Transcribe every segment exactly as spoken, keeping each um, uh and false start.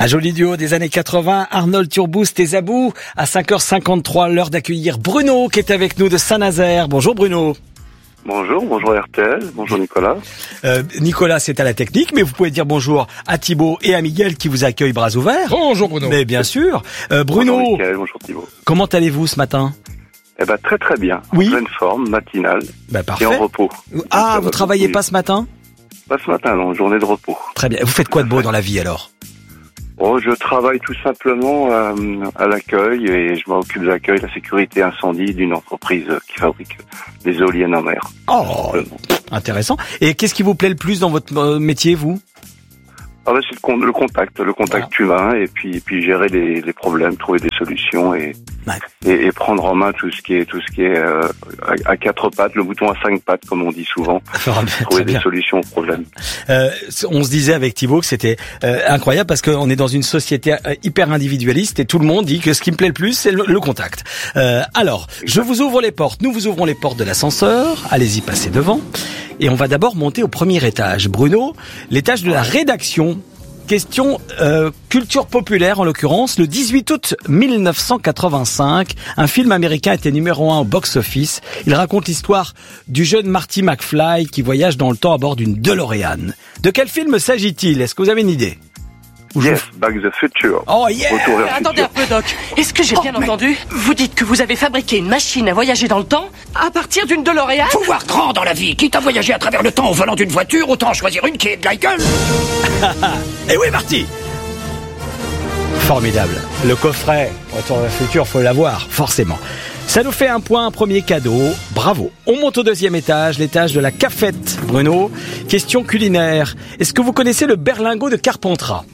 Un joli duo des années quatre-vingts, Arnold Turboust et Zabou. À cinq heures cinquante-trois, l'heure d'accueillir Bruno qui est avec nous de Saint-Nazaire. Bonjour Bruno. Bonjour, bonjour R T L, bonjour Nicolas. Euh, Nicolas, c'est à la technique, mais vous pouvez dire bonjour à Thibaut et à Miguel qui vous accueillent bras ouverts. Bonjour Bruno. Mais bien sûr. Euh, Bruno, bonjour Miguel, bonjour Thibaut. Comment allez-vous ce matin? Eh ben très très bien, oui. En pleine forme, matinale, ben, parfait. Et en repos. Ah, Donc, vous travaillez pas ce matin? Pas ce matin, non, journée de repos. Très bien. Vous faites quoi de beau dans la vie alors? Oh, je travaille tout simplement euh, à l'accueil et je m'occupe de l'accueil, de la sécurité incendie d'une entreprise qui fabrique des éoliennes en mer. Oh, intéressant. Et qu'est-ce qui vous plaît le plus dans votre métier, vous? Ah ben c'est le, con- le contact, le contact voilà. humain et puis, et puis gérer les, les problèmes, trouver des solutions et, ouais. et, et prendre en main tout ce qui est tout ce qui est euh, à, à quatre pattes, le bouton à cinq pattes comme on dit souvent, trouver des bien. solutions aux problèmes. Euh, on se disait avec Thibaut que c'était euh, incroyable parce qu'on est dans une société hyper individualiste et tout le monde dit que ce qui me plaît le plus c'est le, le contact. Euh, alors, je vous ouvre les portes, nous vous ouvrons les portes de l'ascenseur, allez-y passez devant. Et on va d'abord monter au premier étage. Bruno, l'étage de la rédaction. Question euh, culture populaire en l'occurrence. Le dix-huit août mille neuf cent quatre-vingt-cinq, un film américain était numéro un au box-office. Il raconte l'histoire du jeune Marty McFly qui voyage dans le temps à bord d'une DeLorean. De quel film s'agit-il? Est-ce que vous avez une idée? Yes, Back to the Future. Oh yeah! Attendez un peu, Doc. Est-ce que j'ai oh, bien mais... entendu? Vous dites que vous avez fabriqué une machine à voyager dans le temps à partir d'une DeLorean? Faut voir grand dans la vie. Quitte à voyager à travers le temps au volant d'une voiture, autant choisir une qui est de la gueule. Eh oui, Marty! Formidable. Le coffret, Retour vers le futur, faut l'avoir, forcément. Ça nous fait un point, un premier cadeau. Bravo. On monte au deuxième étage, l'étage de la cafette. Bruno, question culinaire. Est-ce que vous connaissez le berlingot de Carpentras?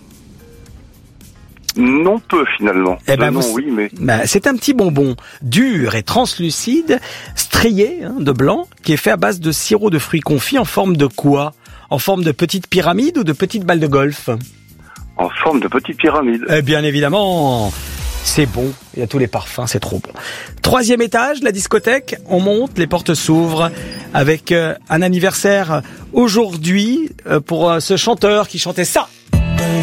Non peu finalement. Eh ben non, vous, oui, mais ben, c'est un petit bonbon dur et translucide, strié hein, de blanc, qui est fait à base de sirop de fruits confits en forme de quoi? En forme de petite pyramide ou de petite balle de golf? En forme de petite pyramide. Eh bien évidemment, c'est bon. Il y a tous les parfums, c'est trop bon. Troisième étage, la discothèque. On monte, les portes s'ouvrent avec euh, un anniversaire aujourd'hui euh, pour euh, ce chanteur qui chantait ça.